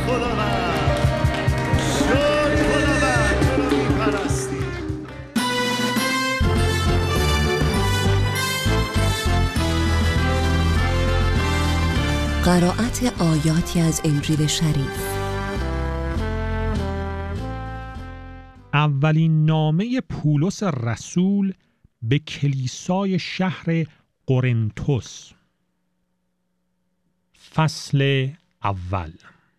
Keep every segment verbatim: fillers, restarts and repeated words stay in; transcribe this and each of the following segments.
خداوند، شکر خداوند، تو رو میپرستیم. قرائت آیاتی از انجیل شریف. اولین نامه پولس رسول به کلیسای شهر قرنتس. فصل اول.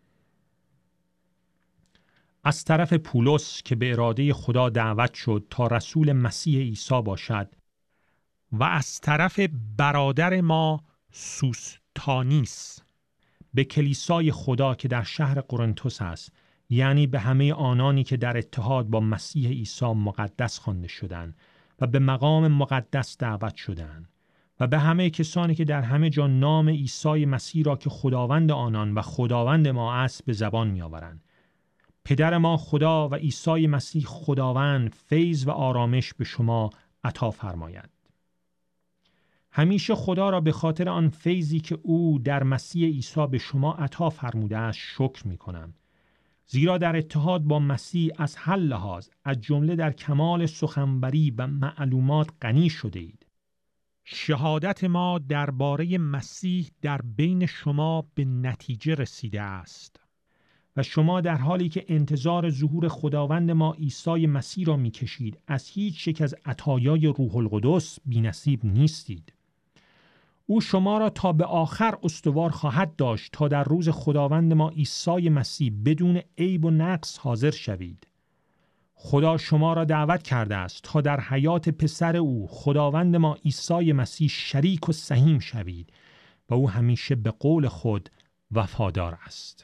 از طرف پولس که به اراده خدا دعوت شد تا رسول مسیح عیسی باشد، و از طرف برادر ما سوستانیس به کلیسای خدا که در شهر قرنتس است، یعنی به همه آنانی که در اتحاد با مسیح عیسی مقدس خوانده شدند و به مقام مقدس دعوت شدند، و به همه کسانی که در همه جا نام عیسی مسیح را که خداوند آنان و خداوند ما است به زبان می آورند. پدر ما خدا و عیسی مسیح خداوند فیض و آرامش به شما عطا فرماید. همیشه خدا را به خاطر آن فیضی که او در مسیح عیسی به شما عطا فرموده است شکر می کنم. زیرا در اتحاد با مسیح از هر لحاظ از جمله در کمال سخنوری و معلومات غنی شده اید. شهادت ما درباره مسیح در بین شما به نتیجه رسیده است و شما در حالی که انتظار ظهور خداوند ما عیسی مسیح را می‌کشید از هیچ یک از عطایای روح القدس بی‌نصیب نیستید. او شما را تا به آخر استوار خواهد داشت تا در روز خداوند ما عیسی مسیح بدون عیب و نقص حاضر شوید. خدا شما را دعوت کرده است تا در حیات پسر او خداوند ما عیسی مسیح شریک و سهیم شوید و او همیشه به قول خود وفادار است.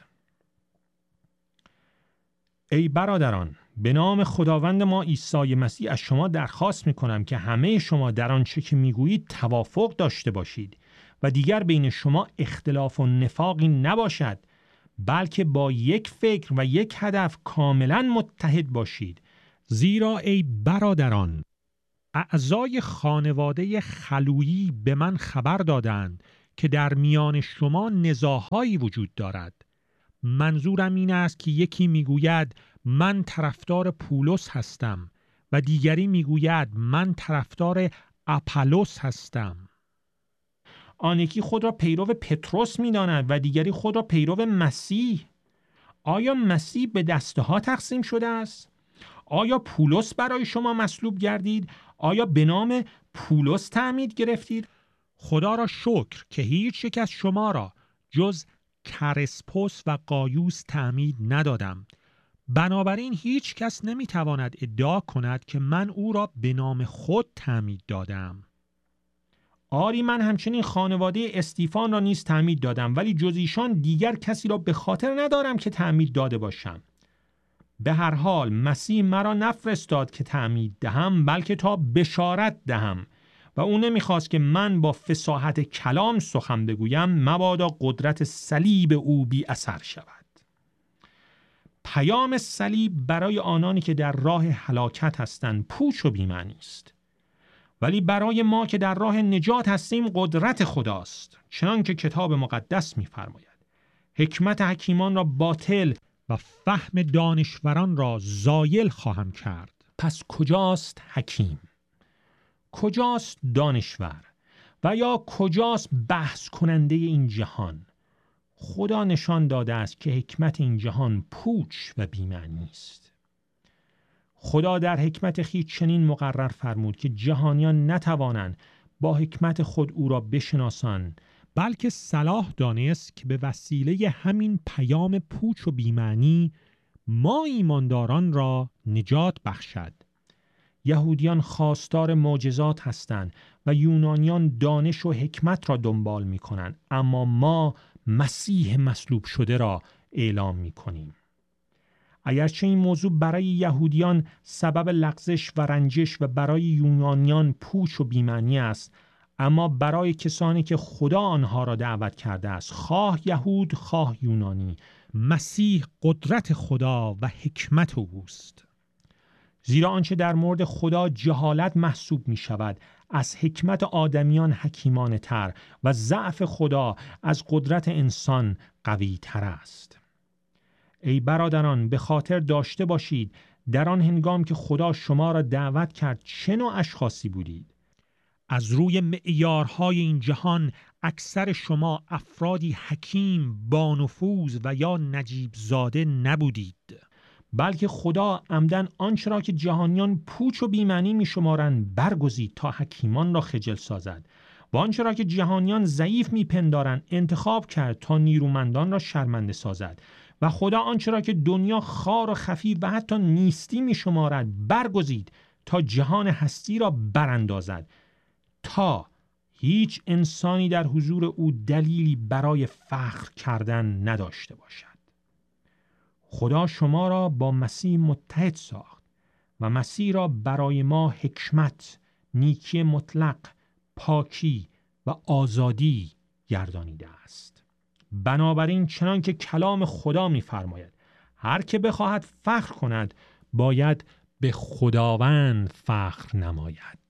ای برادران، به نام خداوند ما عیسی مسیح از شما درخواست می‌کنم که همه شما در آنچه که می‌گویید توافق داشته باشید و دیگر بین شما اختلاف و نفاقی نباشد، بلکه با یک فکر و یک هدف کاملا متحد باشید. زیرا ای برادران، اعضای خانواده خلویی به من خبر دادند که در میان شما نزاع‌هایی وجود دارد. منظورم این است که یکی میگوید من طرفدار پولس هستم و دیگری میگوید من طرفدار اپولوس هستم. آن یکی خود را پیرو پتروس می‌داند و دیگری خود را پیرو مسیح. آیا مسیح به دسته ها تقسیم شده است؟ آیا پولس برای شما مصلوب گردید؟ آیا به نام پولس تعمید گرفتید؟ خدا را شکر که هیچ یک از شما را جز کرسپوس و قایوس تعمید ندادم. بنابراین هیچ کس نمیتواند ادعا کند که من او را به نام خود تعمید دادم. آری، من همچنین خانواده استیفان را نیز تعمید دادم، ولی جز ایشان دیگر کسی را به خاطر ندارم که تعمید داده باشم. به هر حال مسیح مرا نفرستاد که تعمید دهم، بلکه تا بشارت دهم، و او نمیخواست که من با فصاحت کلام سخن بگویم، مبادا قدرت صلیب او بی اثر شود. پیام صلیب برای آنانی که در راه هلاکت هستند پوچ و بی‌معنی است، ولی برای ما که در راه نجات هستیم قدرت خداست، چنان که کتاب مقدس می‌فرماید حکمت حکیمان را باطل و فهم دانشوران را زایل خواهم کرد. پس کجاست حکیم؟ کجاست دانشور؟ و یا کجاست بحث کننده این جهان؟ خدا نشان داده است که حکمت این جهان پوچ و بی‌معنی است. خدا در حکمت خویش چنین مقرر فرمود که جهانیان نتوانند با حکمت خود او را بشناسند، بلکه صلاح دانست که به وسیله همین پیام پوچ و بی‌معنی ما ایمانداران را نجات بخشد. یهودیان خواستار معجزات هستند و یونانیان دانش و حکمت را دنبال می کنند، اما ما مسیح مصلوب شده را اعلام می کنیم. اگرچه این موضوع برای یهودیان سبب لغزش و رنجش و برای یونانیان پوچ و بی‌معنی است، اما برای کسانی که خدا آنها را دعوت کرده است، خواه یهود خواه یونانی، مسیح قدرت خدا و حکمت اوست. زیرا آنچه در مورد خدا جهالت محسوب می شود از حکمت آدمیان حکیمانه تر و ضعف خدا از قدرت انسان قوی تر است. ای برادران به خاطر داشته باشید در آن هنگام که خدا شما را دعوت کرد چه نوع اشخاصی بودید. از روی معیارهای این جهان اکثر شما افرادی حکیم، بانفوذ و یا نجیب زاده نبودید، بلکه خدا عمدن آنچه را که جهانیان پوچ و بی‌معنی می‌شمارند برگزید تا حکیمان را خجل سازد و آنچه را که جهانیان ضعیف می‌پندارند انتخاب کرد تا نیرومندان را شرمنده سازد و خدا آنچه را که دنیا خار و خفی و حتی نیستی می‌شمارد برگزید تا جهان هستی را براندازد، تا هیچ انسانی در حضور او دلیلی برای فخر کردن نداشته باشد. خدا شما را با مسیح متحد ساخت و مسیح را برای ما حکمت، نیکی مطلق، پاکی و آزادی گردانیده است. بنابراین چنان که کلام خدا می‌فرماید هر که بخواهد فخر کند باید به خداوند فخر نماید.